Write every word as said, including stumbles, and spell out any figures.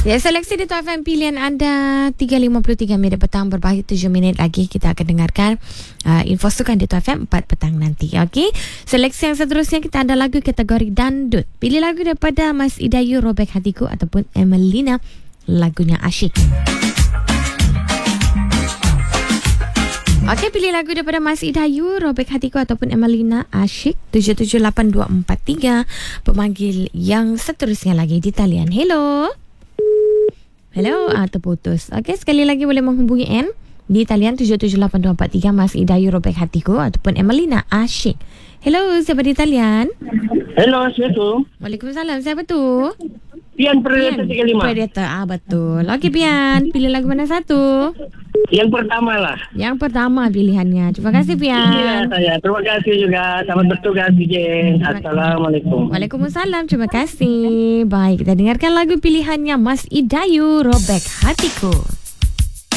Ya, seleksi di Top F M pilihan anda tiga lima puluh tiga minit petang berbahaya tujuh minit lagi kita akan dengarkan uh, info sukan di Top F M empat petang nanti. Okey. Seleksi yang seterusnya kita ada lagu kategori dandut. Pilih lagu daripada Mas Idayu Robek Hatiku ataupun Emelina lagunya Asyik. Okey, pilih lagu daripada Mas Idayu Robek Hatiku ataupun Emelina Asyik. Tujuh tujuh lapan dua empat tiga. Pemanggil yang seterusnya lagi di talian. Hello. Hello, ah, terputus. Okey, sekali lagi boleh menghubungi N di talian tujuh tujuh lapan dua empat tiga Mas Idayu Robek Hatiku ataupun Emelina Asyik. Hello, siapa di talian? Hello, Assalamualaikum. Waalaikumsalam, siapa tu? Pian Predator tiga puluh lima. Predator, ah betul. Okey Pian, pilih lagu mana satu? Yang pertama lah. Yang pertama pilihannya. Terima kasih Pian. Iya, saya. Terima kasih juga. Selamat bertugas, D J. Assalamualaikum. Waalaikumsalam, terima kasih. Baik, kita dengarkan lagu pilihannya Mas Idayu Robek Hatiku.